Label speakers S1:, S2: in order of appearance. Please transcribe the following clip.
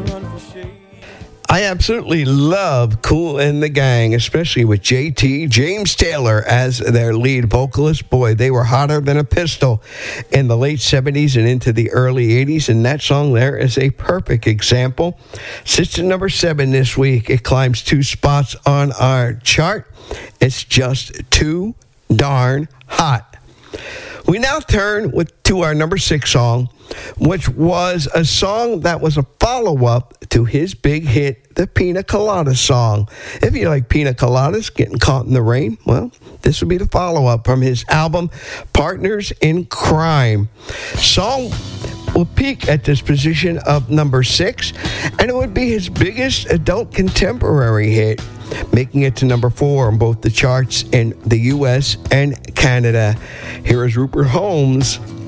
S1: I absolutely love Kool and the Gang, especially with JT, James Taylor, as their lead vocalist. Boy, they were hotter than a pistol in the late 70s and into the early 80s, and that song there is a perfect example. Sits at number 7 this week. It climbs 2 spots on our chart. It's just too darn hot. We now turn to our number 6 song, which was a song that was a follow-up to his big hit, the Pina Colada song. If you like Pina Coladas, Getting Caught in the Rain, well, this would be the follow-up from his album, Partners in Crime. Song will peak at this position of number 6, and it would be his biggest adult contemporary hit, making it to number 4 on both the charts in the U.S. and Canada. Here is Rupert Holmes